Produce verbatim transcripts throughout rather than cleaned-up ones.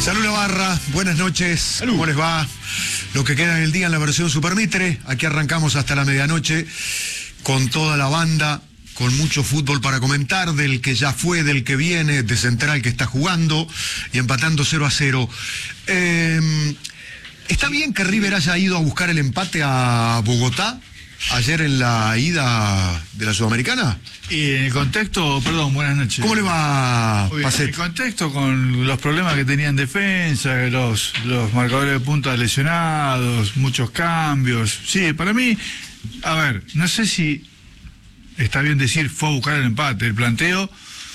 Salud Navarra, buenas noches. Salud. ¿Cómo les va? Lo que queda del día en la versión Supermitre. Aquí arrancamos hasta la medianoche con toda la banda, con mucho fútbol para comentar, del que ya fue, del que viene, de Central que está jugando y empatando cero a cero. Eh, ¿Está bien que River haya ido a buscar el empate a Bogotá ayer en la ida de la Sudamericana? Y en el contexto, perdón, buenas noches. ¿Cómo le va, Pacet? En el contexto con los problemas que tenía en defensa, los, los marcadores de punta lesionados, muchos cambios. Sí, para mí, a ver, no sé si está bien decir fue a buscar el empate. El planteo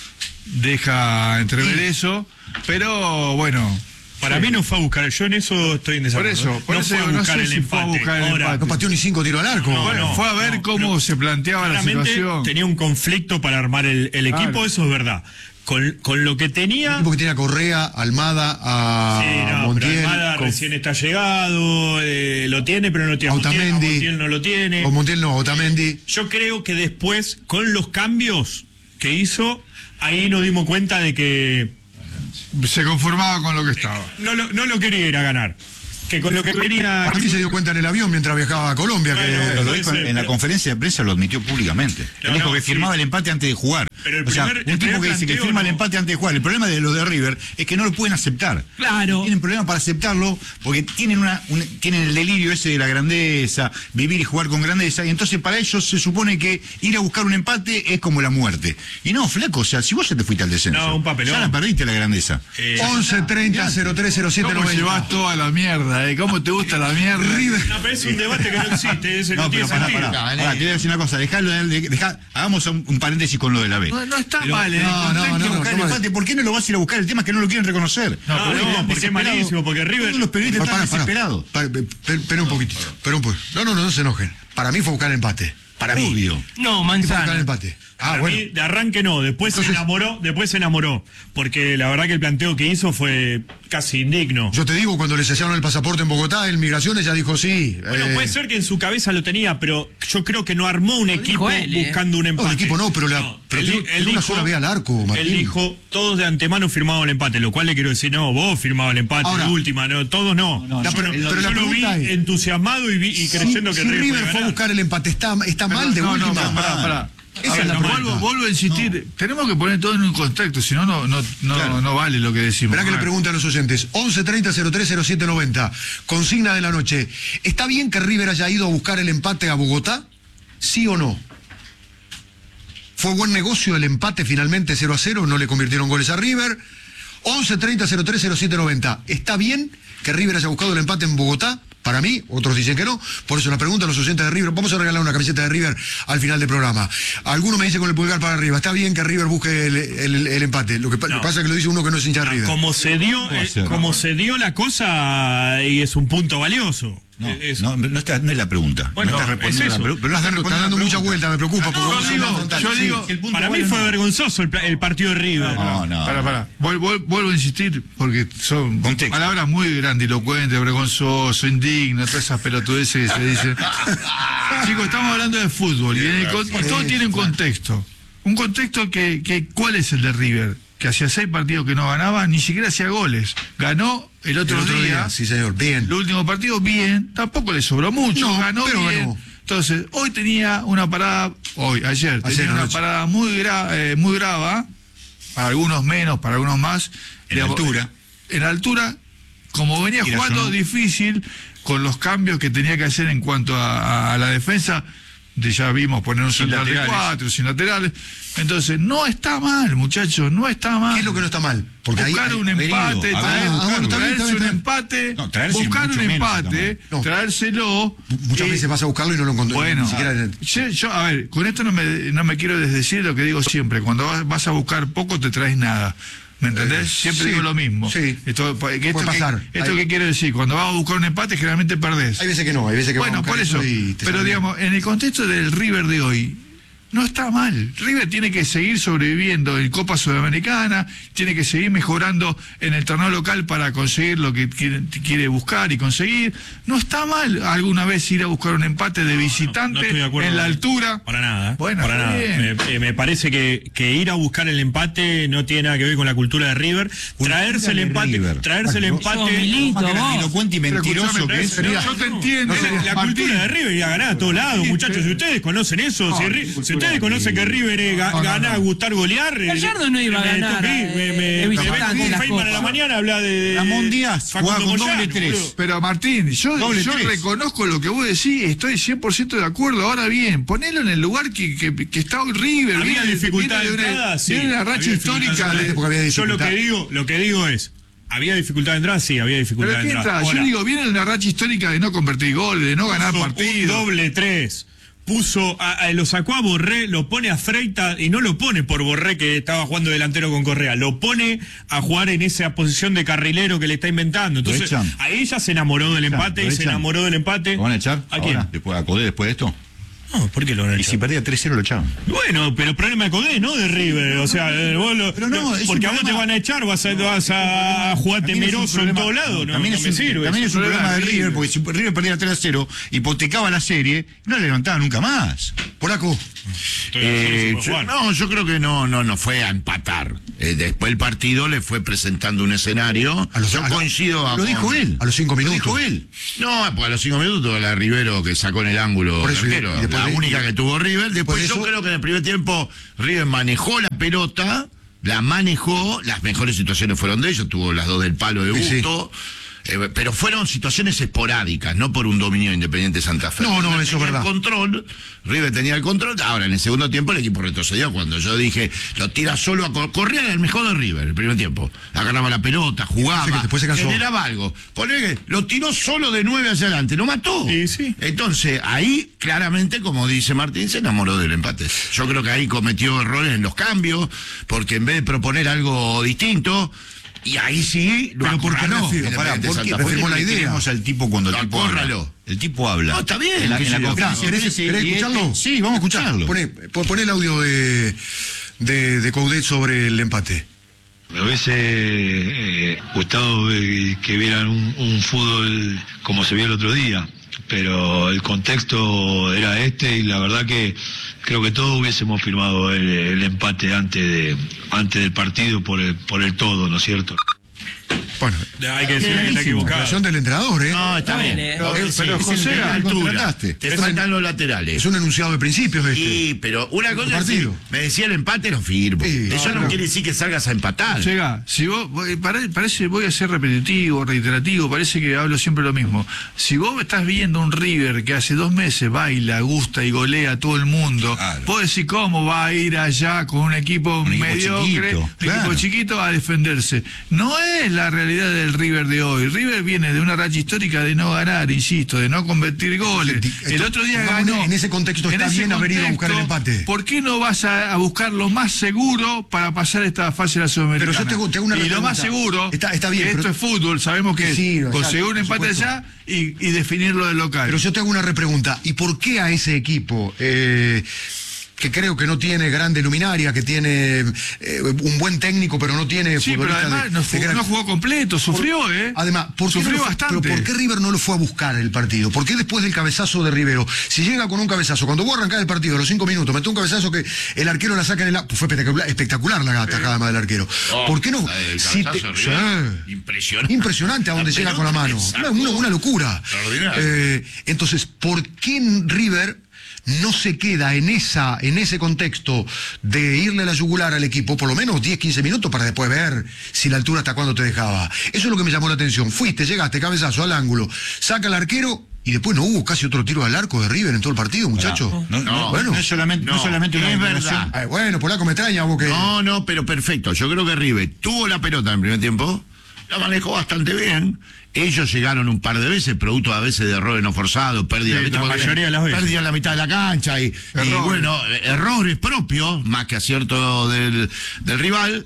deja entrever sí. eso, pero bueno... Para sí. mí no fue a buscar, yo en eso estoy en desacuerdo. Por eso, por no eso fue a buscar, no sé el, si empate. Fue a buscar el Ahora, empate. No pateó ni cinco tiros al arco. No, bueno, no, fue a ver no, cómo se planteaba la situación. Tenía un conflicto para armar el, el equipo, claro. Eso es verdad. Con, con lo que tenía... El equipo que tenía Correa, Almada, a sí, no, Montiel. Almada con... recién está llegado, eh, lo tiene, pero no tiene Otamendi. Montiel, Montiel no lo tiene. O Montiel no, Otamendi. Yo creo que después, con los cambios que hizo, ahí nos dimos cuenta de que... Se conformaba con lo que estaba. No lo, no lo quería ir a ganar. Que con lo que quería... Aquí se dio cuenta en el avión mientras viajaba a Colombia. Bueno, que... pero lo dijo ser, en la pero... conferencia de prensa, lo admitió públicamente. No, Él dijo no, que firmaba sí. el empate antes de jugar. Pero el o sea, primer, un el tipo que dice que firma no. el empate antes de jugar. El problema de los de River es que no lo pueden aceptar. Claro. Tienen problemas para aceptarlo porque tienen una, una tienen el delirio ese de la grandeza, vivir y jugar con grandeza, y entonces para ellos se supone que ir a buscar un empate es como la muerte. Y no, flaco, o sea, si vos ya te fuiste al descenso, no, un papelón. ya la perdiste la grandeza. Eh, once treinta cero tres cero siete ¿Cómo noventa. llevas toda la mierda? ¿Eh? ¿Cómo te gusta la mierda? River. No, pero es un debate que no existe, ese no, No, tiene pero pará, sentido. pará, pará, te voy a decir una cosa, dejalo, dejá, hagamos un, un paréntesis con lo de la B. No, no está Pero, mal, ¿eh? No, no, no, buscar no, el empate, ¿por qué no lo vas a ir a buscar? El tema es que no lo quieren reconocer. No, Porque no, están porque es desesperados. malísimo, porque River... Todos los periodistas Pará, están pará, desesperados. pará, Espera un poquitito, espera un poquito. No, no, no, no se enojen. Para mí fue buscar el empate. Para mí. Obvio. No, Fue buscar el Manzana. empate. Ah, Para bueno. mí, de arranque no, después Entonces- se enamoró, después se enamoró, porque la verdad que el planteo que hizo fue casi indigno. Yo te digo, cuando le sellaron el pasaporte en Bogotá, en Migraciones, ya dijo sí. Bueno, eh, puede ser que en su cabeza lo tenía, pero yo creo que no armó un equipo él, ¿eh? buscando un No, empate. el equipo no, pero, la, No, pero él, tiene, él tiene una dijo, sola vía al arco, Martín. él dijo, todos de antemano firmaban el empate, lo cual le quiero decir, no, vos firmabas el empate, Ahora- de última, no, todos no. No, no, Yo pero- no- pero la yo lo vi pregunta es- entusiasmado y, vi, y creyendo si, que si River, River podía fue a ganar. buscar el empate, ¿está, está mal de no, última? No, pará, pará. Esa A ver, es la vuelvo, pregunta. vuelvo a insistir, no. tenemos que poner todo en un contexto, si no, no, no, no, Claro. no vale lo que decimos. Esperá que le pregunte a los oyentes. once treinta cero tres cero siete noventa. Consigna de la noche. ¿Está bien que River haya ido a buscar el empate a Bogotá? ¿Sí o no? ¿Fue buen negocio el empate finalmente cero a cero? ¿No le convirtieron goles a River? once treinta cero tres cero siete noventa. ¿Está bien que River haya buscado el empate en Bogotá? Para mí, otros dicen que no. Por eso la pregunta a los oyentes de River. Vamos a regalar una camiseta de River al final del programa. Alguno me dice con el pulgar para arriba. ¿Está bien que River busque el, el- el empate? Lo que pa- No. pasa es que lo dice uno que no es hincha de River. Como se dio, puede eh, ser. como se dio la cosa, y es un punto valioso. No, Eh, es- no, no, está, no es la pregunta. Bueno, no estás es respondiendo eso. la pregunta. Pero no Estás estás dando, estás dando mucha vuelta, me preocupa. porque yo vos digo, sos frontal. yo Sí. digo- El punto Para mí vale fue no. vergonzoso el, pla- el partido de River. No, no. Para, para. Vuelvo, vuelvo a insistir, porque son Contexto. palabras muy grandilocuentes, vergonzoso, indigno, todas esas pelotudeces que se dicen. Chicos, estamos hablando de fútbol y, en el con- y todo tiene un contexto. Un contexto que, que, ¿cuál es el de River? Que hacía seis partidos que no ganaba, ni siquiera hacía goles. Ganó el otro, El otro día, día, sí señor, bien. el último partido bien, tampoco le sobró mucho, No, ganó pero bien. ganó. Entonces, hoy tenía una parada, hoy, ayer, Ayer tenía una anoche. parada muy, gra- eh, muy grava, para algunos menos, para algunos más. En Digamos, altura. En altura, como venía Y la jugando zona. difícil, con los cambios que tenía que hacer en cuanto a, a la defensa, de ya vimos poner un Sin central de laterales. cuatro, sin laterales. Entonces, no está mal, muchachos, no está mal. ¿Qué es lo que no está mal? Porque ahí, Buscar ahí- un haber ido, empate, haber traer- ido, ah, bueno, está bien, traerse está bien, un está bien. empate, No, traerse buscar mucho un menos, empate, no. traérselo. muchas y- veces vas a buscarlo y no lo encontrás. Bueno, ni siquiera- yo, yo, a ver, con esto no me, no me quiero desdecir lo que digo siempre. Cuando vas, vas a buscar poco, te traes nada. ¿Me entendés? Eh, Siempre sí, digo lo mismo. sí. Esto, que esto, Puede que- pasar. esto Hay- que quiero decir, cuando vas a buscar un empate, generalmente perdés. Hay veces que no, hay veces que vas a Bueno, buscar por eso. y te Pero sale digamos, en el contexto del River de hoy, no está mal. River tiene que seguir sobreviviendo en Copa Sudamericana, tiene que seguir mejorando en el torneo local para conseguir lo que quiere, quiere buscar y conseguir. No está mal alguna vez ir a buscar un empate de visitante no, no estoy de acuerdo en la altura. Para nada. Bueno, para nada. bien. Me, me parece que, que ir a buscar el empate no tiene nada que ver con la cultura de River. Traerse el empate, River. traerse el empate. Milito, Más que vos. grandilocuente y mentiroso que es. Sería, yo te entiendo. La Martín. cultura de River iba a ganar a todos lados, muchachos. Si ustedes conocen eso, No, si, Ri- si ustedes conocen que River es ga- No, no, gana, no. gustar, golear. eh, Gallardo no iba a me- ganar, me- eh, me- me- de me- visitante me- las Feynman a la copas. mañana habla de. Ramón Díaz Facundo jugaba con Moyano, doble tres. boludo. Pero Martín, yo, Doble yo tres. reconozco lo que vos decís, estoy cien por ciento de acuerdo. Ahora bien, ponelo en el lugar que, que, que está hoy River. Había viene de- dificultad viene de de una- entrada, sí. viene una racha Había histórica. dificultad de- de- porque había Yo lo que dificultad. digo, lo que digo es, había dificultad de entrada, sí, había dificultad Pero de ¿qué entrada. entra? Yo Ahora, digo, viene de una racha histórica de no convertir goles, de no ganar puso partidos. Un doble tres. Puso, a, a- lo sacó a Borré, lo pone a Freita, y no lo pone por Borré que estaba jugando delantero con Correa, lo pone a jugar en esa posición de carrilero que le está inventando. Entonces, echan. ahí ya se enamoró del empate Lo y se echan. enamoró del empate. ¿Lo van a echar? ¿A quién? Ahora, después, a Codé después de esto. No, ¿por qué lo van a Y echar? si perdía tres cero lo echaban. Bueno, pero problema de Codé, no de River. O sea, eh, vos lo- Pero no, es porque un a vos te problema- van a echar, vas a, vas a jugar También es un temeroso en problema- todos lados. No, también no es me un, sirve. también es un problema de de River, River. porque si River perdía tres a cero y hipotecaba la serie, no le levantaba nunca más. Polaco. Eh, Estoy- yo- Juan. no, yo creo que no, no, no fue a empatar. Eh, después el partido le fue presentando un escenario. A los- yo a lo- coincido. Lo con- dijo él. A los cinco Lo minutos. dijo él. No, pues a los cinco minutos la Rivero que sacó en el ángulo. Por eso, el y- arquero, y después la de- única que tuvo River. Después por yo eso- creo que en el primer tiempo River manejó la pelota, la manejó, las mejores situaciones fueron de ellos, tuvo las dos del palo de Sí, sí. Busto. eh, pero fueron situaciones esporádicas, no por un dominio de Independiente Santa Fe. No, no, River eso es tenía verdad. el control, River tenía el control. Ahora, en el segundo tiempo el equipo retrocedió. Cuando yo dije, lo tira solo a Cor- Correa, era el mejor de River, el primer tiempo. Agarraba la pelota, jugaba, Sí, que después se cansó. generaba algo. Poné que lo tiró solo de nueve hacia adelante, lo mató. Sí, sí. Entonces, ahí, claramente, como dice Martín, se enamoró del empate. Yo creo que ahí cometió errores en los cambios, porque en vez de proponer algo distinto, y ahí sí, lo Pero ¿por qué no? acorraló. Pero Pará, Independiente ¿por qué, Santa por Fe. qué Firmó no la le idea. queremos al tipo cuando el Lo tipo habla? acórralo. El tipo habla. No, está bien, En la, qué en sé la yo. conferencia de ¿Querés, prensa y- querés y este- escucharlo? Sí, vamos a escucharlo. Poné, pon- poné el audio de, de, de Coudet sobre el empate. Me hubiese eh, gustado eh, que vieran un, un fútbol como se vio el otro día, pero el contexto era este y la verdad que creo que todos hubiésemos firmado el, el empate antes de antes del partido por el, por el todo, ¿no es cierto? Bueno, Hay que decir que está equivocado. declaración del entrenador, ¿eh? No, está bien. eh. No, Pero, sí, pero es José, el de a- altura. contrataste. Te faltan los laterales. Es un enunciado de principios este. Sí, pero una cosa es partido. decir, me decía el empate, lo firmo. Sí, Eso no, no, no. quiere decir que salgas a empatar. Llega, si vos, vos- pare- parece, voy a ser repetitivo, reiterativo, parece que hablo siempre lo mismo. Si vos estás viendo un River que hace dos meses baila, gusta y golea a todo el mundo, Claro. vos decís cómo va a ir allá con un equipo Un equipo mediocre, chiquito, un claro. equipo chiquito a defenderse. No es la realidad del River de hoy. River viene de una racha histórica de no ganar, insisto, de no convertir goles. Esto- El otro día pongamos ganó. en ese contexto está bien haber ido a buscar el empate. ¿Por qué no vas a, a buscar lo más seguro para pasar esta fase de la Sudamericana? Pero yo te hago- te hago una y lo pregunta. más seguro, Está- está bien, que esto pero- es fútbol, sabemos que Sí, es exacto, conseguir un por empate supuesto. allá y, y definirlo de local. Pero yo te hago una repregunta. ¿Y por qué a ese equipo, eh, que creo que no tiene grande luminaria, que tiene eh, un buen técnico, pero no tiene sí, pero futbolistas además de- no, de jugó, gran- no jugó completo, sufrió, ¿eh? Además, ¿por qué, no sufrió lo fue- bastante. pero ¿por qué River no lo fue a buscar el partido? ¿Por qué después del cabezazo de Rivero? Si llega con un cabezazo, cuando vos arrancás el partido a los cinco minutos, metió un cabezazo que el arquero la saca en el... a- Fue espectacular, espectacular la atajada más del arquero. Oh, ¿Por qué no? la del si cabezazo te- de Rivero, Sí. impresionante. Impresionante a donde La llega con la pelota mano. que Una, sacó. una- una locura. Extraordinario. Eh, entonces, ¿por qué en River no se queda en esa en ese contexto de irle a la yugular al equipo por lo menos diez, quince minutos para después ver si la altura hasta cuándo te dejaba? Eso es lo que me llamó la atención. Fuiste, llegaste, cabezazo al ángulo, saca el arquero y después no hubo casi otro tiro al arco de River en todo el partido, muchacho. No, no, bueno. no es solamente, no, No, solamente una es declaración. verdad. Eh, bueno, Polaco, me extraña vos que... No, no, pero perfecto. Yo creo que River tuvo la pelota en el primer tiempo, la manejó bastante bien. Ellos llegaron un par de veces, producto a veces de errores no forzados, pérdida, Sí, ¿viste? la Porque mayoría de las veces. pérdida en la mitad de la cancha y, y Errores. bueno, eh, errores propios, más que acierto del, del rival.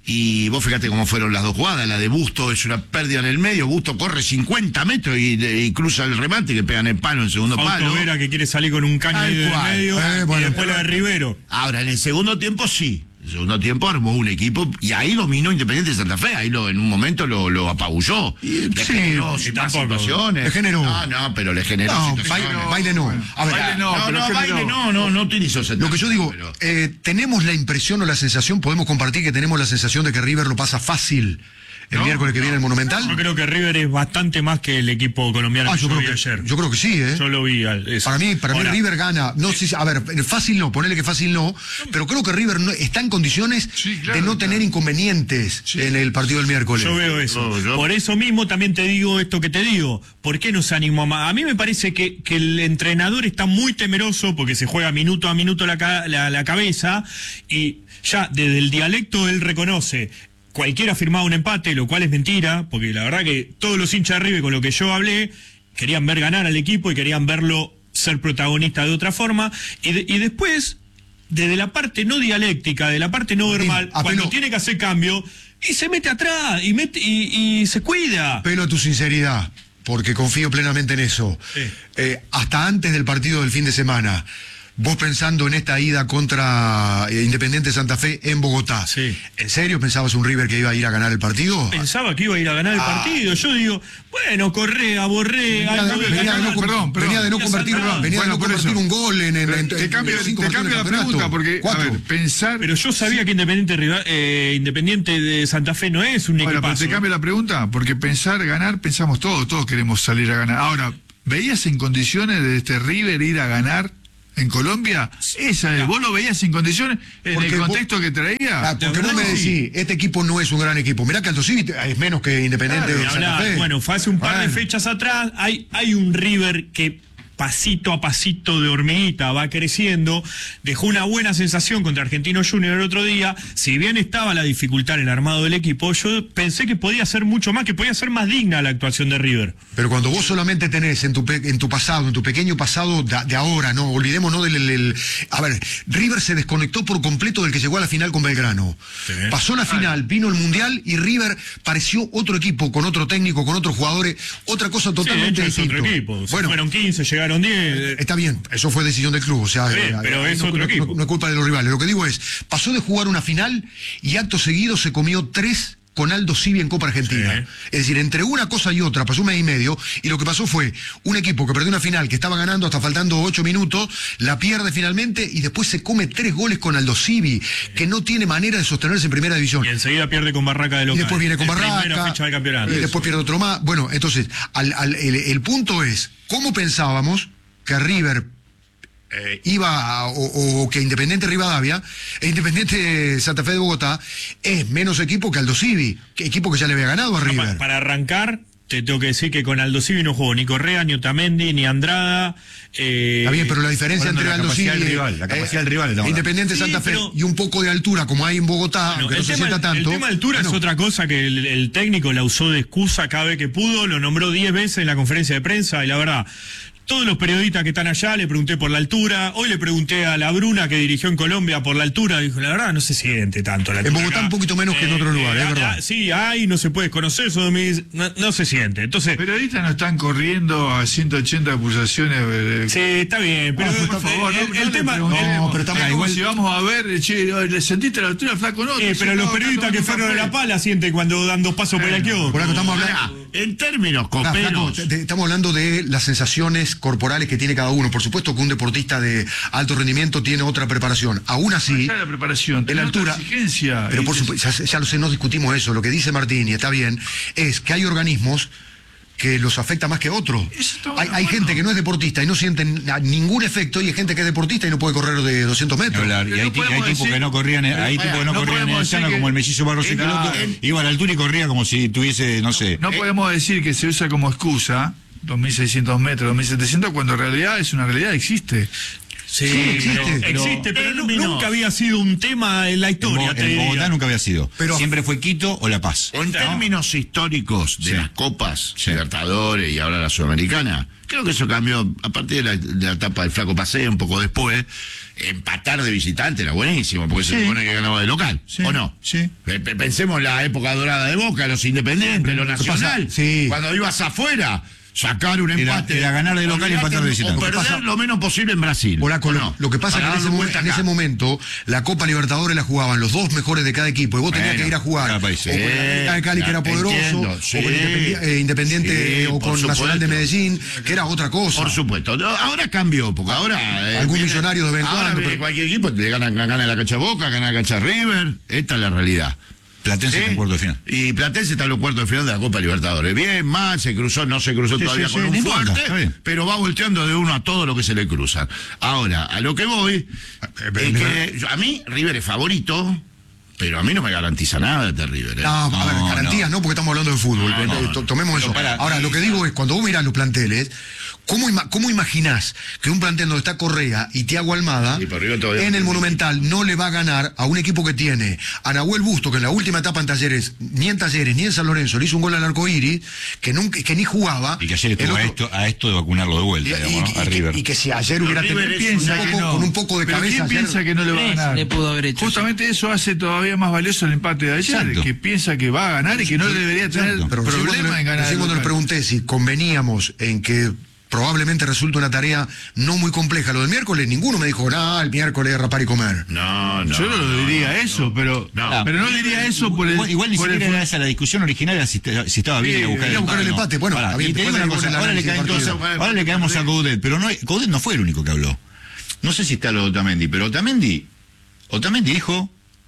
Y vos fíjate cómo fueron las dos jugadas. La de Busto es una pérdida en el medio. Busto corre cincuenta metros y, y cruza el remate que pegan el palo en el segundo palo. Fausto Vera que quiere salir con un caño Tal ahí del cual. medio. Eh, bueno, y después pero- la de Rivero. Ahora, en el segundo tiempo sí. En el segundo tiempo armó un equipo y ahí dominó Independiente de Santa Fe. Ahí lo, en un momento lo, lo apabulló. Le sí, generó y más tampoco. situaciones. Le generó. No, no, pero le generó No, situaciones. baile, baile no. A ver, Baile no, No, pero no, generó- baile no, no, no utilizó ese lo que yo digo, pero- eh, tenemos la impresión o la sensación, podemos compartir que tenemos la sensación de que River lo pasa fácil el No, miércoles que viene el Monumental. Yo creo que River es bastante más que el equipo colombiano Ah, que yo, yo creo vi que, ayer. yo creo que sí, ¿eh? Yo lo vi. al- eso. Para mí, para mí Ahora, River gana. No sé si- a ver, fácil no, ponele que fácil no, pero creo que River no- está en condiciones Sí, claro, de no claro. tener inconvenientes en el partido del miércoles. Yo veo eso. No, yo- Por eso mismo también te digo esto que te digo. ¿Por qué no se animó más? A mí me parece que, que el entrenador está muy temeroso porque se juega minuto a minuto la, ca- la, la cabeza y ya desde el dialecto él reconoce. Cualquiera ha firmado un empate, lo cual es mentira, porque la verdad que todos los hinchas de River con lo que yo hablé querían ver ganar al equipo y querían verlo ser protagonista de otra forma. Y, de- y después, desde la parte no dialéctica, de la parte no Martín, verbal, apelo- cuando tiene que hacer cambio, y se mete atrás y, mete, y, y se cuida. Apelo a tu sinceridad, porque confío plenamente en eso. Sí. Eh, hasta antes del partido del fin de semana, vos pensando en esta ida contra eh, Independiente Santa Fe en Bogotá, Sí. ¿en serio pensabas un River que iba a ir a ganar el partido? Pensaba que iba a ir a ganar el Ah. partido. Yo digo, bueno, Correa, Borré, Venía de, algo de venía de no, ganar. perdón, perdón. venía de no Ya convertir, saldrá. venía de Bueno, no por convertir eso. un gol en, en, en- Te en cambio, los cinco te partidos cambio del la campeonato. pregunta porque, a Cuatro. ver, pensar... Pero yo sabía que Independiente, Riva- eh, Independiente de Santa Fe no es un Bueno, pero equipazo. te cambio la pregunta, porque pensar, ganar, pensamos todos, todos queremos salir a ganar. Ahora, ¿veías en condiciones de este River ir a ganar en Colombia? Esa es, ¿vos lo veías en condiciones en Porque el vos- contexto que traía? Ah, porque De vos verdad me que sí. decís, este equipo no es un gran equipo. Mirá que Alto Civi es menos que Independiente Ni de Santa hablar. Fe. Bueno, fue hace un par de Bueno. fechas atrás, hay, hay un River que pasito a pasito de hormiguita va creciendo, dejó una buena sensación contra Argentino Junior el otro día, si bien estaba la dificultad en el armado del equipo, yo pensé que podía ser mucho más, que podía ser más digna la actuación de River. Pero cuando vos solamente tenés en tu pe- en tu pasado, en tu pequeño pasado de, de ahora, no, olvidémonos del... el- el- a ver, River se desconectó por completo del que llegó a la final con Belgrano. Sí. Pasó la final, vino el Mundial y River pareció otro equipo, con otro técnico, con otros jugadores, otra cosa Sí, de totalmente hecho es distinta. otro equipo, se Bueno, fueron quince, llegaron diez. está bien, eso fue decisión del club, o sea, Sí, eh, pero eh, es no, otro no- equipo. no- no es culpa de los rivales. Lo que digo es, pasó de jugar una final y acto seguido se comió tres con Aldo Civi en Copa Argentina. Sí. Es decir, entre una cosa y otra pasó un mes y medio y lo que pasó fue un equipo que perdió una final que estaba ganando hasta faltando ocho minutos, la pierde finalmente y después se come tres goles con Aldo Civi, que no tiene manera de sostenerse en primera división. Y enseguida pierde con Barraca de Y local. después viene con Es primera Barraca, fecha del campeonato. y después pierde otro más. Bueno, entonces, al- al- el, el punto es, ¿cómo pensábamos que River eh, iba, a- o, o que Independiente Rivadavia, e Independiente Santa Fe de Bogotá, es menos equipo que Aldo Civi, que equipo que ya le había ganado a Pa- River? para arrancar, te tengo que decir que con Aldo Civi no jugó ni Correa, ni Otamendi, ni Andrada. eh, Está bien, pero la diferencia hablando entre de la Aldo Civi capacidad del y- rival, la capacidad eh, del rival estamos Independiente Sí, Santa Fe pero- y un poco de altura como hay en Bogotá, Bueno, aunque no el, se tema, sienta tanto. el tema de altura bueno, es otra cosa que el, el técnico la usó de excusa cada vez que pudo, lo nombró diez veces en la conferencia de prensa y la verdad, todos los periodistas que están allá le pregunté por la altura, hoy le pregunté a la Bruna que dirigió en Colombia por la altura, dijo la verdad no se siente tanto la En altura. Bogotá acá. un poquito menos que en otros lugares, es ah, verdad. ah, sí, hay, no se puede conocer, eso de mí, no, no se siente. Entonces, Los periodistas no están corriendo a ciento ochenta pulsaciones. eh, sí, está bien, pero Ah, por favor, el, no, el no le tema... preguntemos. No, pero estamos- Ah, igual igual- si vamos a ver, che, ¿le sentiste la altura, flaco? No, Eh, te pero los sentado periodistas acá que tomando fueron a café. La Pala sienten cuando dan dos pasos por el kiosco. por algo estamos hablando. Ahora, en términos Ah, Flaco, coperos, te- te- estamos hablando de las sensaciones corporales que tiene cada uno. Por supuesto que un deportista de alto rendimiento tiene otra preparación. Aún así, Ya la preparación, en la tenés otra altura, exigencia. pero Y por te- supuesto, ya, ya lo sé, no discutimos eso. Lo que dice Martín, y está bien, es que hay organismos que los afecta más que otros. Eso está Hay, bueno, hay bueno. gente que no es deportista y no siente na- ningún efecto, y hay gente que es deportista y no puede correr de doscientos Ni metros. hablar. Y Pero hay, no ti- hay podemos tipos decir- que no corrían, pero, hay tipos que no, no corrían en podemos el llano, decir como el que- mellizo Barros y en- Peloto, en- iba a la altura y corría como si tuviese, no sé. No podemos decir que se usa como excusa dos mil seiscientos metros, dos mil setecientos, cuando en realidad es una realidad, existe. Sí, Sí, existe. pero- Pero- existe, pero nu- términos- nunca había sido un tema en la En, historia. Bo- te en diría. Bogotá nunca había sido. Pero- Siempre fue Quito o La Paz. En términos históricos de Sí. las copas, Sí. Libertadores y ahora la Sudamericana, creo que eso cambió a partir de la, de la etapa del Flaco Paseo, un poco después. Empatar de visitante era buenísimo, porque se Sí. supone que ganaba de local, Sí, ¿o no? sí. Pe- pe- Pensemos en la época dorada de Boca, los independientes, lo nacional. pasa? Sí. Cuando ibas afuera, sacar un Era- empate. era ganar de local y Olvidate, empatar de visitante. O perder Pasa- lo menos posible en Brasil. Polaco, ¿o lo, no? lo que pasa es Para que en ese, darle momen- vuelta en acá. ese momento la Copa Libertadores la jugaban los dos mejores de cada equipo y vos tenías Bueno, que ir a jugar cada país. o con el América de Cali, que era Sí, poderoso, entiendo, o sí. con Independi- eh, Independiente Sí, o por con Nacional de supuesto. Medellín, que era otra cosa. Por supuesto. No, ahora cambió, porque ahora. eh, Algún viene- millonario de vez en ahora cuando, viene pero- cualquier equipo le gana, gana la cancha Boca, gana la cancha River. Esta es la realidad. Platense está en cuarto de final. Y Platense está en los cuartos de final de la Copa Libertadores. Bien, mal, se cruzó, no se cruzó Sí, todavía sí, con sí, un no importa, fuerte, está bien. pero va volteando de uno a todo lo que se le cruzan. Ahora, a lo que voy, es que yo- a mí River es favorito, pero a mí no me garantiza nada de River. ¿eh? No, a ver, No, garantías no, porque estamos hablando de fútbol. No, no, Eh, no. to- Tomemos Pero eso. para- Ahora, lo que digo es, cuando vos mirás los planteles, ¿cómo, ima- cómo imaginás que un plantel donde está Correa y Thiago Almada, Sí, pero River todavía en no el tiene Monumental, no le va a ganar a un equipo que tiene a Nahuel Busto, que en la última etapa en Talleres, ni en Talleres, ni en San Lorenzo, le hizo un gol al arco iris, que, nunca, que ni jugaba. Y que ayer El estuvo a otro- esto, a esto de vacunarlo de vuelta, y, digamos, y- ¿no? A y que, River. y que si ayer hubiera River tenido es piensa un que poco- no. con un poco de Pero cabeza. ¿quién ayer- piensa que no le va a Tres ganar? le pudo haber hecho Justamente eso hace todavía más valioso el empate de ayer, Exacto. que piensa que va a ganar y que no debería tener Exacto. Pero recién cuando, problema le, en ganar. recién el cuando le local. pregunté si conveníamos en que probablemente resulte una tarea no muy compleja. Lo del miércoles, ninguno me dijo, nada, el miércoles es rapar y comer. No, no. Yo no lo diría eso, pero No. pero no diría eso por el Igual, igual ni por el siquiera fu- era esa la discusión original, era si, te- si estaba bien Sí, ir a buscar ir a el buscar el empate. empate. Bueno, Pará, está bien, y te digo después una haremos cosa, el ahora le, análisis cae del entonces- partido. ahora le caemos a Coudet, pero no, Coudet no fue el único que habló. No sé si está lo de Otamendi, pero Otamendi, Otamendi dijo,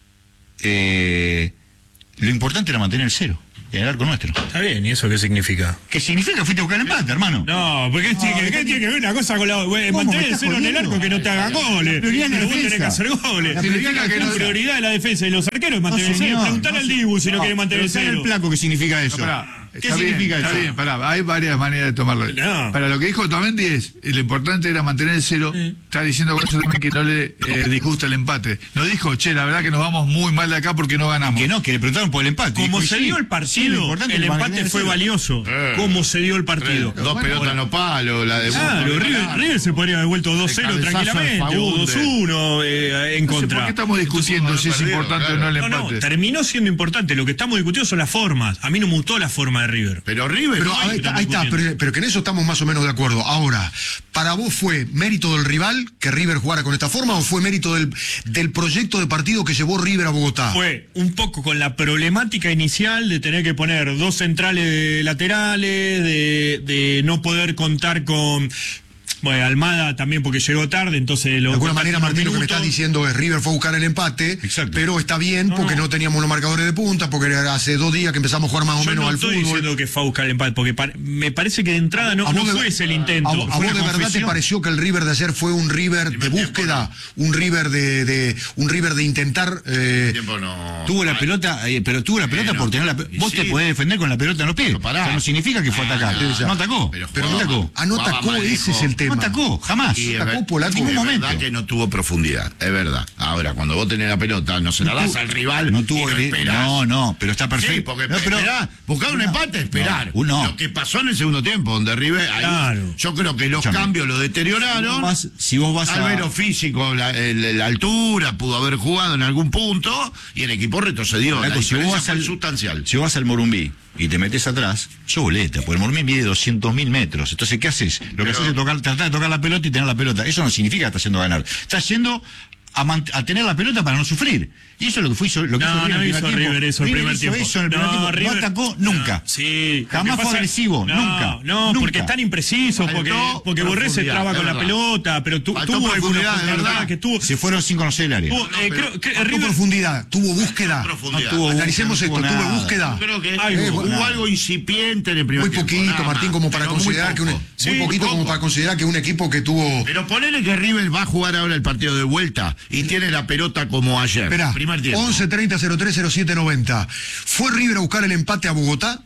eh, lo importante era mantener el cero en el arco nuestro. Está bien, ¿y eso qué significa? ¿Qué significa que fuiste a buscar el empate, hermano? No, porque ¿qué tiene, qué tiene que ver una cosa con la otra? Mantener ¿Me el estás cero en el jodiendo? arco que no te hagan goles. La prioridad es la Pero vos tenés que defensa. hacer goles. La prioridad que La no- prioridad de la defensa y los arqueros es mantener el cero. señor, Preguntale no, al Dibu si no, no, quiere mantener el preguntale cero. al Placo qué significa eso. No, pará, ¿Qué está significa bien, eso? Está bien, pará, hay varias maneras de tomarlo. No. Para lo que dijo Otamendi es, lo importante era mantener el cero. Está diciendo con eso también que no le eh, disgusta el empate. No dijo, che, la verdad que nos vamos muy mal de acá porque no ganamos. Que no, que le preguntaron por el empate. Como Dijo, se sí, dio el sí, lo partido, importante el es mantener empate el fue cero. valioso. Eh. Cómo se dio el partido. Dos pelotas en los palos, la de Claro, Boca, River, la- River se podría haber vuelto dos El cero cabezazo de tranquilamente, o Fagundes. dos uno eh, en No sé contra. por qué estamos discutiendo si es perdido, importante claro. o no el No, no, empate. terminó siendo importante. Lo que estamos discutiendo son las formas. A mí no me gustó la forma de River. Pero River. Pero no, ahí está, estamos ahí está, discutiendo. pero, pero que en eso estamos más o menos de acuerdo. Ahora, ¿para vos fue mérito del rival que River jugara con esta forma o fue mérito del, del proyecto de partido que llevó River a Bogotá? Fue un poco con la problemática inicial de tener que poner dos centrales laterales, de, de no poder contar con... Bueno, Almada también porque llegó tarde, entonces... Lo De alguna manera, Martín, lo que me está estás diciendo es River fue a buscar el empate, Exacto. pero está bien porque no teníamos los marcadores de punta, porque hace dos días que empezamos a jugar más o Yo menos no al estoy fútbol. diciendo que fue a buscar el empate, porque par- me parece que de entrada no, ¿A no vos de- fue ese el intento. ¿A, vos- a fue vos una de verdad te confesión. pareció que el River de ayer fue un River de Primer tiempo, búsqueda, un River de, de un River de intentar eh, tiempo no. Tuvo la pelota, eh, pero tuvo la pelota Bueno, por tener la pe- y Vos sí. te podés defender con la pelota en los pies. Pero pará. O sea, no significa que fue a atacar. Ah, no atacó. pero Pero, jugaba- no atacó. ah, no Jugaba atacó, más ese lejos. es el tema. No atacó, jamás. Y es atacó ver- Polaco. y En es ningún verdad momento. que no tuvo profundidad, es verdad. Ahora, cuando vos tenés la pelota, no se la das al rival. No tuvo y no que- esperás. no, no, pero está perfecto. Sí, porque No, pero- esperá, buscar un No, empate, esperar. no, no. Lo que pasó en el segundo tiempo, donde River, ahí, Claro. yo creo que los Escúchame. cambios lo deterioraron. Vas- si vos vas Al a- ver lo físico, la, el- la altura, pudo haber jugado en algún punto y el equipo retrocedió. La Flaco, si vos diferencia vas fue al- sustancial. Si vos vas al Morumbí y te metes atrás, yo boleta, porque el Morumbí mide doscientos mil metros. Entonces, ¿qué haces? Lo que Pero- haces es tocar, tratar de tocar la pelota y tener la pelota. Eso no significa que estás yendo a ganar. Estás yendo a, mant- a tener la pelota para no sufrir. Y eso es lo que fue hizo, lo que No, hizo River no en el hizo primer tiempo. River eso en el primer hizo tiempo. eso en el primer tiempo. River- No atacó nunca. No, sí. Jamás Lo que fue pasa- agresivo, no, nunca. No, nunca. porque están imprecisos, porque, Faltó porque Borré se profundidad, traba es con la verdad. pelota, pero tu- Faltó tuvo algunas profundidad, es oportunidades verdad. que tuvo. Se fueron sin conocer el área. tuvo, eh, pero- creo que tuvo River profundidad, tuvo búsqueda. Profundidad. No tuvo- Analicemos no esto, tuvo tuvo nada. búsqueda. Creo que Algo, eh, hubo nada. algo incipiente en el primer Muy tiempo. poquito, nada Martín, más, como para pero muy considerar que un, poco. muy Sí, poquito como poco. para considerar que un equipo que tuvo. Pero ponele que River va a jugar ahora el partido de vuelta y tiene la pelota como ayer. Esperá, primer tiempo. once treinta cero tres cero siete noventa. ¿Fue River a buscar el empate a Bogotá?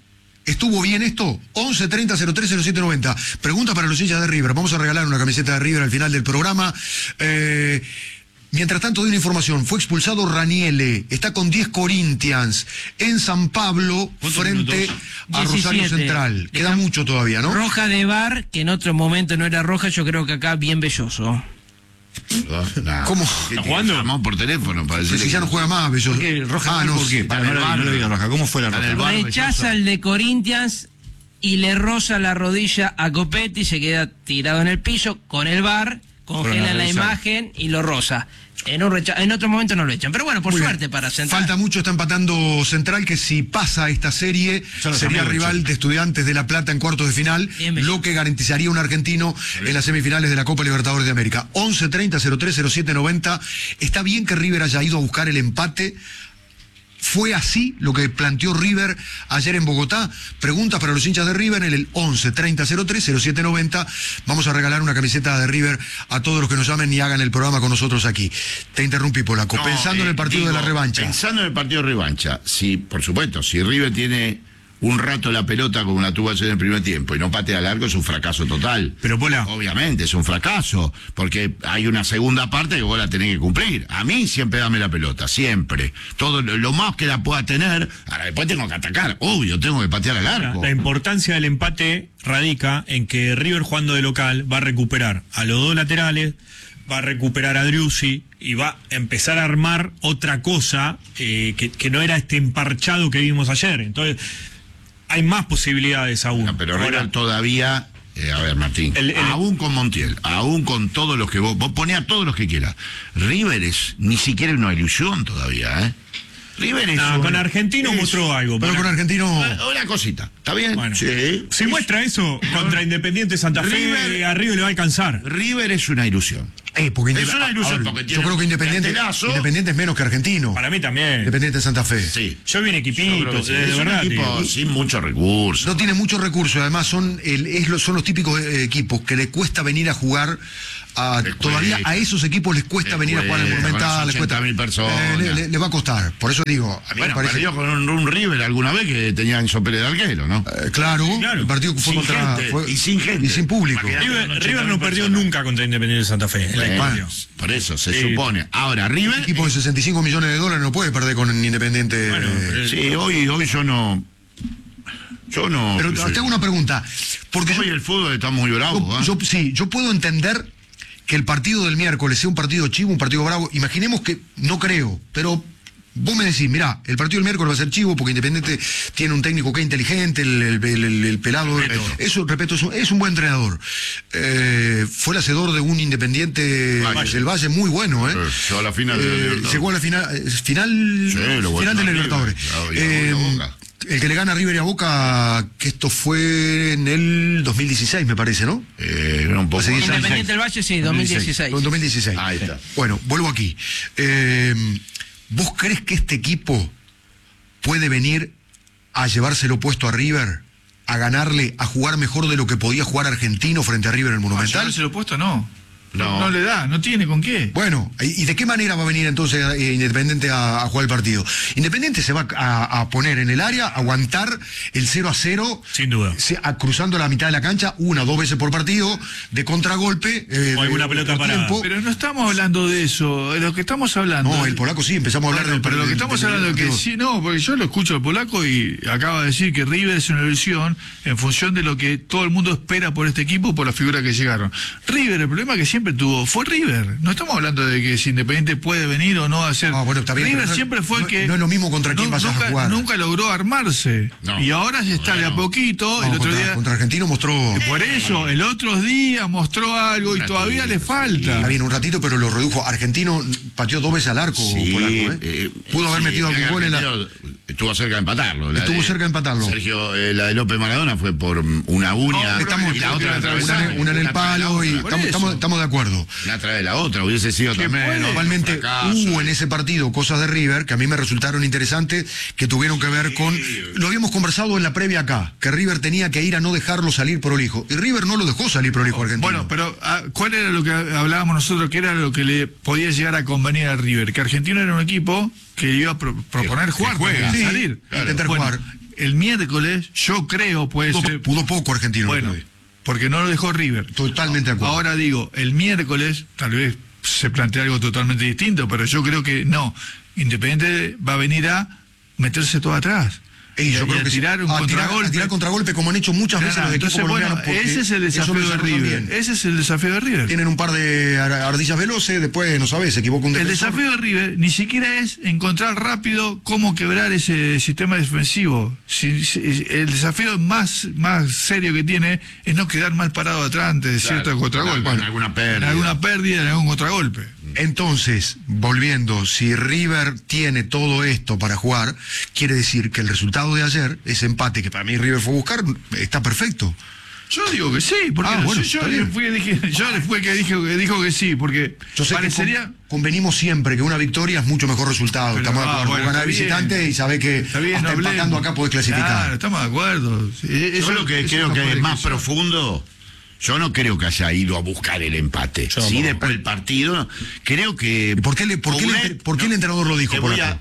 ¿Estuvo bien esto? once treinta cero tres cero siete noventa. Pregunta para los hinchas de River. Vamos a regalar una camiseta de River al final del programa. Eh, mientras tanto, doy una información. Fue expulsado Raniele. Está con diez Corinthians en San Pablo frente minutos? a Rosario diecisiete. Central. Queda Deja- mucho todavía, ¿no? Roja de bar, que en otro momento no era roja, yo creo que acá bien belloso. Nah. ¿Cómo? ¿Qué ¿Está te jugando? llamó por teléfono para Si decirle ya que- no juega más, Bello. ¿Por qué? ¿Roja Ah, no, por qué? está Para, en el no, lo- bar. no lo diga roja. ¿Cómo fue la Está en roja? el bar. Rechaza el de Corinthians y le roza la rodilla a Copetti, se queda tirado en el piso con el bar, congela la revisar. imagen y lo roza. En, un recha- en otro momento no lo echan. Pero bueno, por Muy suerte bien. para Central. Falta mucho, está empatando Central, que si pasa esta serie Son los sería amigos, rival che. de Estudiantes de La Plata en cuartos de final, Bien, bien. lo que garantizaría un argentino en las semifinales de la Copa Libertadores de América. once treinta cero tres cero siete noventa. Está bien que River haya ido a buscar el empate. ¿Fue así lo que planteó River ayer en Bogotá? Preguntas para los hinchas de River en el once treinta cero tres cero siete noventa. Vamos a regalar una camiseta de River a todos los que nos llamen y hagan el programa con nosotros aquí. Te interrumpí, Polaco. No, Pensando en eh, el partido digo, de la revancha. Pensando en el partido de revancha, si, por supuesto, si River tiene un rato la pelota como la tuvo ayer en el primer tiempo y no patea largo, es un fracaso total. Pero, Pola. Obviamente es un fracaso, porque hay una segunda parte que vos la tenés que cumplir. A mí siempre dame la pelota, siempre. Todo lo, lo más que la pueda tener, ahora después tengo que atacar, obvio, tengo que patear al La, arco. la importancia del empate radica en que River, jugando de local, va a recuperar a los dos laterales, va a recuperar a Driussi y va a empezar a armar otra cosa eh, que, que no era este emparchado que vimos ayer. Entonces, hay más posibilidades aún. No, pero Ahora, River todavía, eh, a ver, Martín, El- el- aún con Montiel, aún con todos los que vos, vos ponés a todos los que quieras, River es ni siquiera una ilusión todavía, ¿eh? River es no, un- con Argentino es- mostró algo. Pero Para- con Argentino. Ah, Una cosita, ¿está bien? Bueno. Sí. Si muestra eso contra Independiente Santa Fe, River- a River le va a alcanzar. River es una ilusión. Eh, porque Es Indep- una ilusión, a ver, porque yo tiene creo que Independiente, cartelazo. Independiente es menos que Argentino. Para mí también. Independiente de Santa Fe. Sí. Yo vi un Yo equipito, creo que sí. de, de Es un verdad. equipo digo. sin muchos recursos. No tiene muchos recursos, además son el, es lo- son los típicos eh, equipos que le cuesta venir a jugar. A, Les todavía cuesta. a esos equipos les cuesta Les venir a jugar al cuesta, Monumental. con las Les cuesta, ochenta mil personas. Eh, le, le- le va a costar. Por eso digo, a mí Bueno, me parece. perdió con un, un River alguna vez que tenía Enzo Pérez de arquero, ¿no? eh, claro, Claro. el partido fue Sin contra. gente, fue- y sin gente. Y sin público. Imagínate. River, ochenta River no mil perdió personas. nunca contra Independiente Santa Fe en la Bueno, historia. por eso se Sí. supone. Ahora, River. Un equipo de sesenta y cinco millones de dólares no puede perder con Independiente. Bueno, eh, pero- Sí, hoy, hoy yo no. Yo no. pero sí. te hago una pregunta. Porque yo- Hoy el fútbol está muy bravo. Yo, ¿eh? yo- sí, yo puedo entender que el partido del miércoles sea un partido chivo, un partido bravo. Imaginemos que, no creo, pero vos me decís, mirá, el partido del miércoles va a ser chivo porque Independiente tiene un técnico que es inteligente, el, el- el- el- el pelado, eso, repito, es un, es un buen entrenador. Eh, fue el hacedor de un Independiente Valle. del Valle muy bueno, ¿eh? Eh, llegó a la final de la Eh, Libertadores. llegó a la final, eh, final, Sí, lo final de la volvió a Libertadores. River, y a- Eh, y a Boca. el que le gana a River y a Boca, que esto fue en el dos mil dieciséis, me parece, ¿no? Eh, era un poco. Hace diez años. Independiente del Valle, sí, dos mil dieciséis. dos mil dieciséis. Ahí está. Bueno, vuelvo aquí. Eh, ¿Vos crees que este equipo puede venir a llevárselo puesto a River? ¿A ganarle, a jugar mejor de lo que podía jugar Argentino frente a River en el Monumental? se lo puesto no. No. no. No le da, no tiene con qué. Bueno, ¿y de qué manera va a venir entonces eh, Independiente a, a jugar el partido? Independiente se va a, a poner en el área, a aguantar el cero a cero, Sin duda. se- a- cruzando la mitad de la cancha, una o dos veces por partido, de contragolpe. eh, O alguna de- pelota de parada. tiempo. Pero no estamos hablando de eso. De lo que estamos hablando. No, el polaco sí, empezamos a hablar Bueno, del pero lo que del- estamos del- hablando es que del- sí, no, porque yo lo escucho al polaco y acaba de decir que River es una ilusión en función de lo que todo el mundo espera por este equipo, por la figura que llegaron. River, el problema que siempre tuvo fue River. No estamos hablando de que si Independiente puede venir o no a hacer. Ah, bueno, está bien, River pero no- siempre fue el no- que. no es lo mismo contra quién vas a nunca, jugar. Nunca logró armarse. No. Y ahora ya está de a Bueno. poquito. No, el otro contra, día. contra Argentino mostró. Por eso, el otro día mostró algo y todavía le falta. Está bien un ratito, pero lo redujo. Argentino pateó dos veces al arco, Sí, polaco, ¿eh? eh, Pudo haber sí, metido algún gol en la. Argentino Estuvo cerca de empatarlo. La Estuvo de- cerca de empatarlo. Sergio, eh, la de López Maradona fue por una uña. No, Estamos, y la otra una- la una, atravesaron, una en el una tras de la palo y otra. Por estamos, eso. estamos, estamos de acuerdo. La trae la otra, hubiese sido también. puede. otro Igualmente fracaso. hubo en ese partido cosas de River que a mí me resultaron interesantes, que tuvieron que ver con, lo habíamos conversado en la previa acá, que River tenía que ir a no dejarlo salir prolijo, y River no lo dejó salir prolijo a Argentino. Bueno, pero ah, ¿cuál era lo que hablábamos nosotros? ¿Qué era lo que le podía llegar a convenir a River? Que Argentino era un equipo que iba a pro- proponer Que- jugar, que juega. para Sí, salir. intentar jugar. el miércoles, yo creo, puede Pudo, ser... pudo poco Argentino. Bueno, el otro día. porque no lo dejó River. Totalmente de acuerdo. Ahora digo, el miércoles, tal vez se plantea algo totalmente distinto, pero yo creo que no. Independiente va a venir a meterse todo atrás. Y yo y creo a que sí. tirar un a tirar, contragolpe. a tirar contragolpe como han hecho muchas veces Claro, los equipos entonces, colombianos. bueno, porque ese es el eso desafío lo de desarrollan River. bien. Ese es el desafío de River. Tienen un par de ar- ardillas veloces, después, no sabes, se equivoca un El defensor. desafío de River ni siquiera es encontrar rápido cómo quebrar ese sistema defensivo. Si- si- el desafío más, más serio que tiene es no quedar mal parado atrás ante Claro, cierto contragolpe. en alguna pérdida. En alguna pérdida, en algún contragolpe. Entonces, volviendo, si River tiene todo esto para jugar, quiere decir que el resultado de ayer, ese empate que para mí River fue a buscar, está perfecto. Yo digo que sí, porque Ah, bueno, yo, está yo bien. fui, dije, yo fui el que dijo, que dijo que sí, porque Yo sé parecería... que con- convenimos siempre que una victoria es mucho mejor resultado. Pero, Estamos de ah, acuerdo. bueno, Ganar está visitante bien. y sabe que Está bien, hasta no hablemos. empatando acá podés clasificar. Claro, estamos de acuerdo. Sí, eso- Yo lo que eso creo no que puede es más discusión. profundo, yo no creo que haya ido a buscar el empate. Yo Sí, no. después del partido, creo que... ¿Y por qué, le- por qué el Coudet- enter- por qué el no, entrenador lo dijo te por voy a- acá?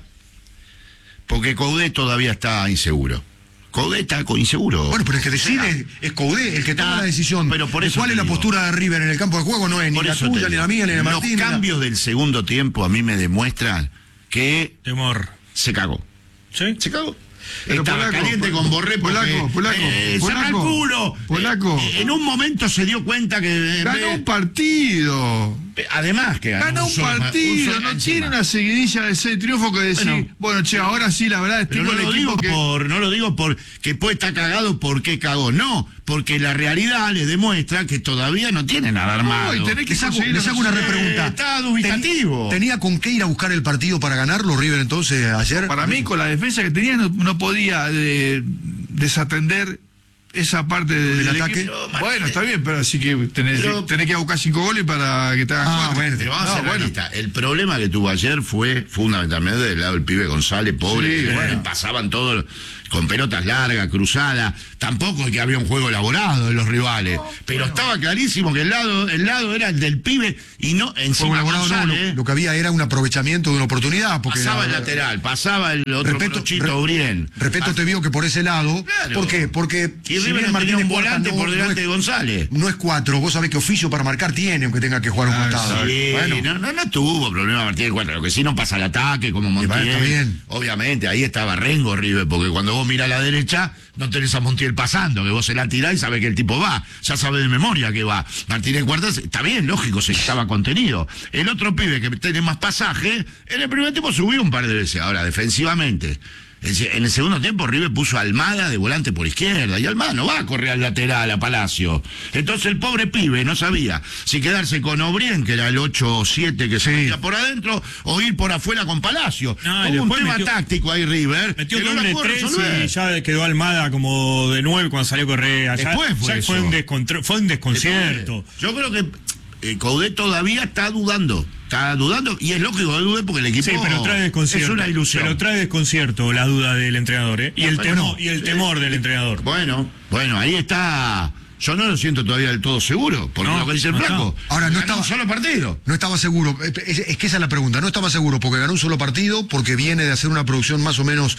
Porque Coudet todavía está inseguro. Coudet está co- inseguro. Bueno, pero el que O sea, decide es Coudet, el que toma Está- la decisión. pero por de eso cuál te es la digo. postura de River en el campo de juego no es ni por la eso te tuya, ni digo, la mía, ni la de los Martín. ni la- cambios del segundo tiempo a mí me demuestran que Temor. se cagó. ¿Sí? Se cagó. Pero Estaba Polaco, caliente Pol- con Borré porque, Polaco, Polaco, eh, Polaco, saca el culo. Polaco. Eh, en un momento se dio cuenta que... Ganó eh, un partido. Además que ganó, Ganó un solo- partido, solo no encima. tiene una seguidilla de seis triunfos que decir, bueno, Bueno. che, ahora sí, la verdad, Pero tengo no el lo equipo digo que... por, no lo digo por que puede estar cagado porque cagó, no, porque la realidad le demuestra que todavía no tiene nada armado. y tenés que Les hago, conseguir les hago una los- repregunta. Eh, está dubitativo. Ten- ¿Tenía con qué ir a buscar el partido para ganarlo River entonces ayer? Para mí, con la defensa que tenía, no, no podía eh, desatender esa parte de- ¿Del del ataque? equipo. Bueno, está bien, pero así que tenés, Pero- tenés que ir a buscar cinco goles para que te hagan Ah, cuatro. bueno, Pero vamos No, a hacer la bueno. lista. El problema que tuvo ayer fue fundamentalmente del lado del pibe González, pobre, Sí, que bueno. le pasaban todos con pelotas largas, cruzadas. Tampoco es que había un juego elaborado de los rivales, pero estaba clarísimo que el lado, el lado era el del pibe y no Fue encima elaborado, no, González, lo, lo que había era un aprovechamiento de una oportunidad. Porque pasaba el la- lateral, pasaba el otro Respeto, Colochito re- Uriel. Respeto te vio que por ese lado. Claro. ¿Por qué? Porque Y si River bien no Martín tenía un de Cuarta volante no- por no delante es- de González. No es cuatro, vos sabés que oficio para marcar tiene, aunque tenga que jugar un Ah, costado. Sí, Bueno, no, no, no tuvo problema Martín de Cuarta, lo que sí no pasa el ataque como Montiel. bueno, está bien. Obviamente, ahí estaba Rengo River, porque cuando vos mirás a la derecha, no tenés a Montiel pasando, que vos se la tirás y sabés que el tipo va, ya sabés de memoria que va. Martínez Cuartas, está bien, lógico, se estaba contenido. El otro pibe que tiene más pasaje, en el primer tiempo subió un par de veces, ahora defensivamente. En el segundo tiempo River puso a Almada de volante por izquierda y Almada no va a correr al lateral a Palacio. Entonces el pobre pibe no sabía si quedarse con Obrien, que era el ocho o siete que se metía por adentro, o ir por afuera con Palacio. No, y Hubo un después tema metió- táctico ahí River. Metió que no la doble pudo tres resolver. y ya quedó Almada como de nueve cuando salió Correa. Ya, Después fue ya eso. fue un, descontro- fue un desconcierto. Yo creo que eh, Coudet todavía está dudando. Está dudando y es lógico que dude porque el equipo Sí, pero trae desconcierto. es una ilusión. Pero trae desconcierto la duda del entrenador, ¿eh? Y el, Bueno, temor, y el temor del entrenador. Bueno, bueno, ahí está. Yo no lo siento todavía del todo seguro, porque No, lo que dice el no flaco. está. Ahora, no ganó estaba- un solo partido. no estaba seguro. Es, es que esa es la pregunta. No estaba seguro porque ganó un solo partido, porque viene de hacer una producción más o menos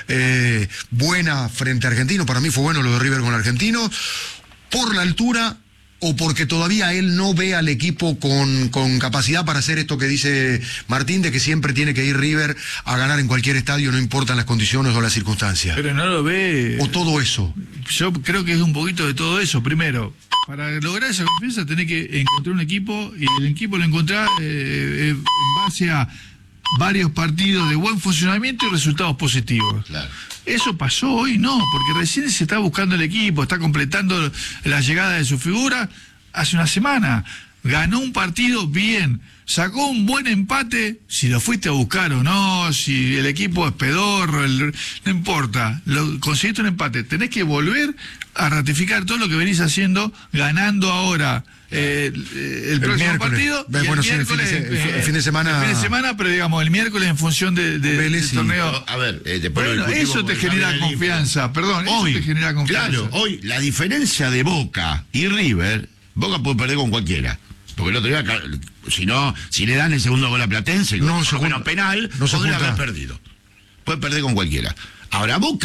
eh, buena frente a Argentino. Para mí fue bueno lo de River con Argentino. Por la altura o porque todavía él no ve al equipo con, con capacidad para hacer esto que dice Martín, de que siempre tiene que ir River a ganar en cualquier estadio, no importan las condiciones o las circunstancias. Pero no lo ve... O todo eso. Yo creo que es un poquito de todo eso. Primero, para lograr esa confianza tenés que encontrar un equipo y el equipo lo encontrás eh, eh, en base a varios partidos de buen funcionamiento y resultados positivos. Claro. Eso pasó hoy, no, porque recién se está buscando el equipo, está completando la llegada de su figura hace una semana. Ganó un partido bien, sacó un buen empate, si lo fuiste a buscar o no, si el equipo es pedorro, el- no importa, lo, conseguiste un empate, tenés que volver a ratificar todo lo que venís haciendo, ganando ahora eh, el, el próximo miércoles. partido. Bueno, y el sí, el fin de miércoles, se- el fin- el eh, fin de semana- el fin de semana, pero digamos, el miércoles en función de, de- Vélez del y- torneo. A ver, eh, después lo Bueno, discutimos eso te porque genera también el confianza, perdón, Hoy, eso te genera confianza. claro, hoy la diferencia de Boca y River, Boca puede perder con cualquiera. Porque el otro día, ca- si no, si le dan el segundo gol a Platense, No no se se junta- penal, no se podría junta. haber perdido. Puede perder con cualquiera. Ahora Boca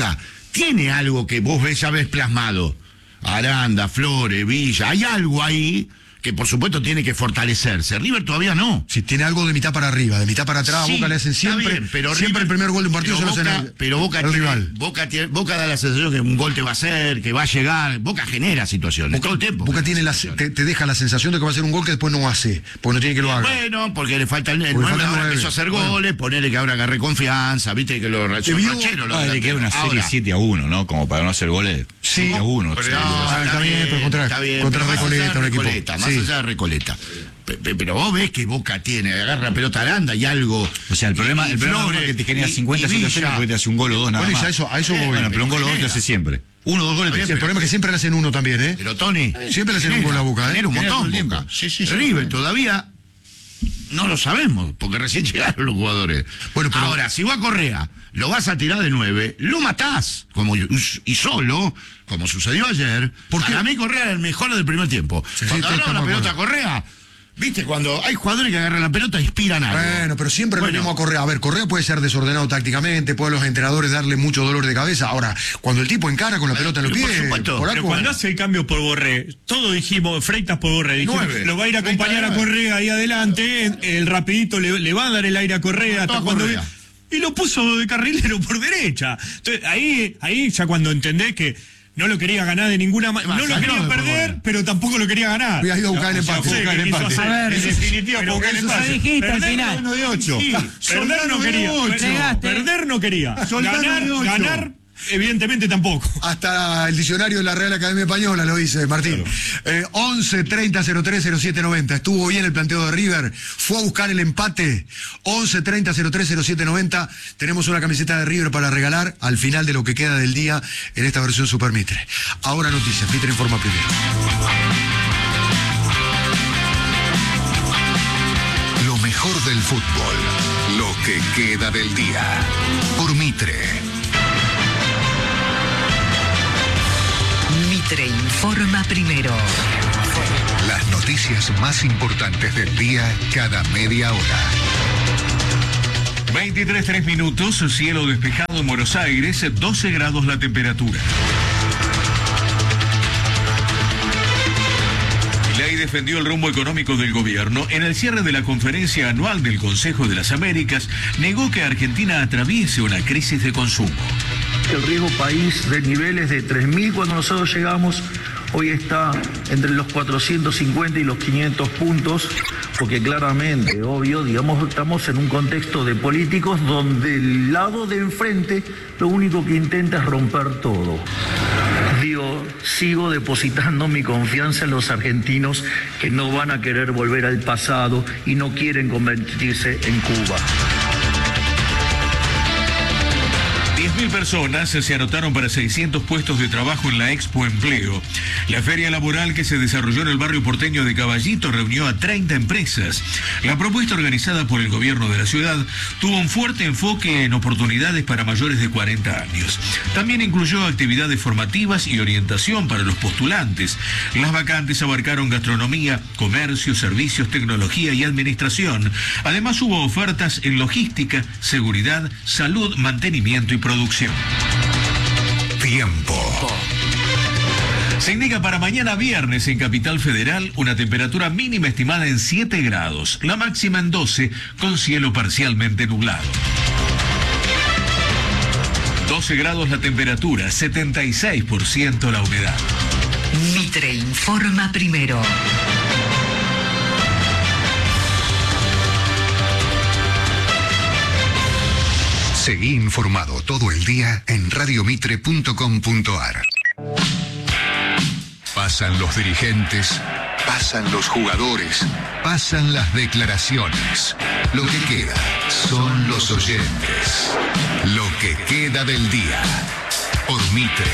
tiene algo que vos ves, ya ves plasmado. Aranda, Flores, Villa, hay algo ahí que por supuesto tiene que fortalecerse. River todavía no. Si tiene algo de mitad para arriba, de mitad para atrás, Sí, a Boca le hacen está siempre, bien, pero siempre River- el primer gol de un partido se pero lo hacen Boca, al- pero Boca al tiene, rival. Boca, tiene, Boca da la sensación que un gol te va a hacer, que va a llegar. Boca genera situaciones Boca, todo el tiempo. Boca tiene la, situaciones. te, te deja la sensación de que va a ser un gol que después no hace, porque no tiene que lo haga. Bueno, porque le falta el, el Porque nueve, falta el ahora nueve. empezó a hacer Bueno. goles, ponele que ahora agarre confianza, viste que los Te vio- racheros los Ah, le queda una serie ahora, siete a uno, ¿no? Como para no hacer goles. Sí. siete a uno. Pero, sí. no, Ah, está bien, pero contra- está bien, contra pero más allá Recoleta, de un equipo. Recoleta, más Sí. allá de Recoleta. Pe- pe- Pero vos ves que Boca tiene, agarra la pelota Aranda y algo. O sea, el problema, y el problema Flores, es que te genera y- cincuenta y situaciones Villa. porque te hace un gol o dos nada Bueno, y más. a eso- a eso voy. Bueno, pero un gol o dos te Genera. hace siempre. Uno o dos goles te Está bien, Sí, el hace. problema es que siempre le hacen uno también, ¿eh? Pero Tony, Siempre le hacen un genera, gol a Boca, ¿eh? genera un Genera todo montón el Boca. tiempo. Sí, sí, sí. River todavía no lo sabemos, porque recién llegaron los jugadores. Bueno, pero- Ahora, si va a Correa, lo vas a tirar de nueve, lo matás, como y y solo, como sucedió ayer. Porque a mí Correa era el mejor del primer tiempo. Sí, Cuando sí, agarraba la estamos de pelota a Correa, viste, cuando hay jugadores que agarran la pelota inspiran algo. Bueno, pero siempre Bueno, lo mismo a Correa. A ver, Correa puede ser desordenado tácticamente, puede a los entrenadores darle mucho dolor de cabeza. Ahora, cuando el tipo encara con la pelota en los pero por pies, supuesto, polaco, Pero cuando hace el cambio por Borré, todos dijimos, Freitas por Borré, dijimos, Nueve. lo va a ir a acompañar a Correa ahí adelante, el rapidito le, le va a dar el aire a Correa hasta Todo cuando Correa. y lo puso de carrilero por derecha. Entonces, ahí, ahí ya cuando entendés que no lo quería ganar de ninguna manera, no lo sacó quería de perder, Borré. pero tampoco lo quería ganar. Había ido a buscar el O sea, empate, fue buscar el que quiso empate. hacer, A ver, en definitiva, pero buscar el eso empate. dijiste al Perder final. uno de ocho. Sí, perder no Soltano de quería. ocho. Negaste. Perder no quería. Soltano Ganar, de ocho. ganar, evidentemente tampoco. hasta el diccionario de la Real Academia Española lo dice, Martín. Eh, once treinta cero tres cero siete noventa. Estuvo bien el planteo de River. Fue a buscar el empate. once treinta cero tres cero siete noventa. Tenemos una camiseta de River para regalar al final de lo que queda del día en esta versión Super Mitre. Ahora noticias. Mitre informa primero. Lo mejor del fútbol, lo que queda del día. Por Mitre. Mitre informa primero. Las noticias más importantes del día cada media hora. veintitrés, tres minutos, cielo despejado en Buenos Aires, doce grados la temperatura. Milei defendió el rumbo económico del gobierno. En el cierre de la conferencia anual del Consejo de las Américas, negó que Argentina atraviese una crisis de consumo. El riesgo país de niveles de tres mil cuando nosotros llegamos, hoy está entre los cuatrocientos cincuenta y los quinientos puntos, porque claramente, obvio, digamos, estamos en un contexto de políticos donde el lado de enfrente lo único que intenta es romper todo. Digo, sigo depositando mi confianza en los argentinos que no van a querer volver al pasado y no quieren convertirse en Cuba. diez mil personas se anotaron para seiscientos puestos de trabajo en la Expo Empleo. La feria laboral que se desarrolló en el barrio porteño de Caballito reunió a treinta empresas. La propuesta organizada por el gobierno de la ciudad tuvo un fuerte enfoque en oportunidades para mayores de cuarenta años. También incluyó actividades formativas y orientación para los postulantes. Las vacantes abarcaron gastronomía, comercio, servicios, tecnología y administración. Además hubo ofertas en logística, seguridad, salud, mantenimiento y producción. Tiempo. Se indica para mañana viernes en Capital Federal una temperatura mínima estimada en siete grados, la máxima en doce, con cielo parcialmente nublado. doce grados la temperatura, setenta y seis por ciento la humedad. Mitre informa primero. Seguí informado todo el día en radiomitre punto com punto ar. Pasan los dirigentes, pasan los jugadores, pasan las declaraciones. Lo que queda son los oyentes. Lo que queda del día. Por Mitre.